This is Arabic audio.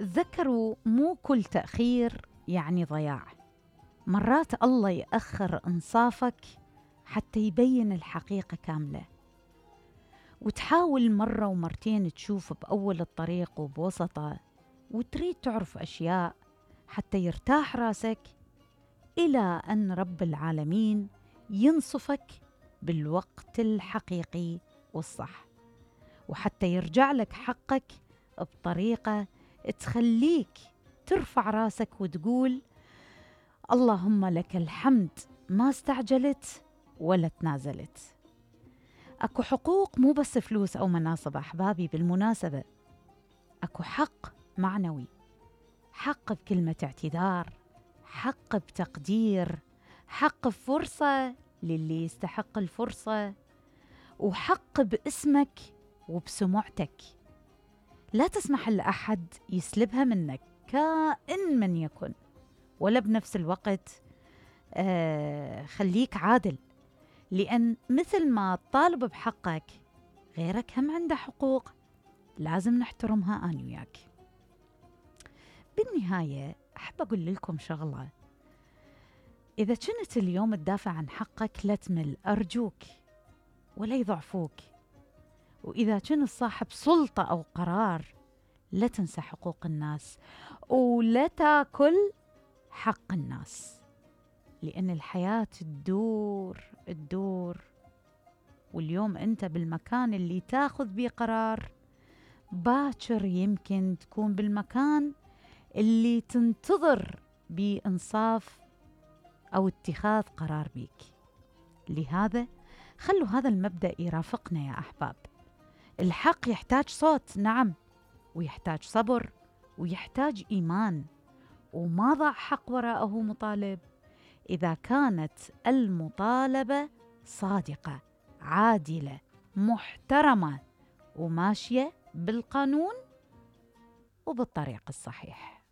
تذكروا مو كل تأخير يعني ضياع. مرات الله يأخر إنصافك حتى يبين الحقيقة كاملة، وتحاول مرة ومرتين تشوف بأول الطريق وبوسطه، وتريد تعرف أشياء حتى يرتاح راسك، إلى أن رب العالمين ينصفك بالوقت الحقيقي والصح، وحتى يرجع لك حقك بطريقة تخليك ترفع راسك وتقول اللهم لك الحمد، ما استعجلت ولا تنازلت. أكو حقوق مو بس فلوس أو مناصب أحبابي، بالمناسبة أكو حق معنوي، حق بكلمة اعتذار، حق بتقدير، حق بفرصة للي يستحق الفرصة، وحق باسمك وبسمعتك. لا تسمح لأحد يسلبها منك كائن من يكن، ولا بنفس الوقت خليك عادل، لأن مثل ما طالب بحقك غيرك هم عنده حقوق لازم نحترمها أنا وياك. بالنهاية أحب أقول لكم شغلة، إذا كنت اليوم تدافع عن حقك لا تمل أرجوك، ولا يضعفوك. وإذا كنت صاحب سلطة أو قرار لا تنسى حقوق الناس، ولا تاكل حق الناس، لأن الحياة تدور، واليوم أنت بالمكان اللي تاخذ بيه قرار، باكر يمكن تكون بالمكان اللي تنتظر بإنصاف أو اتخاذ قرار بيك. لهذا خلوا هذا المبدأ يرافقنا يا أحباب. الحق يحتاج صوت، نعم، ويحتاج صبر، ويحتاج إيمان، وما ضع حق وراءه مطالب إذا كانت المطالبة صادقة، عادلة، محترمة، وماشية بالقانون وبالطريق الصحيح.